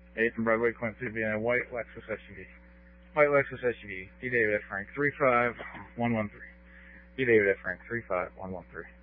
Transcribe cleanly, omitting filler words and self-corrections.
8th and Broadway, Quincy, being a white Lexus SUV. White Lexus SUV. D. David F. Frank 35113. D. David F. Frank 35113.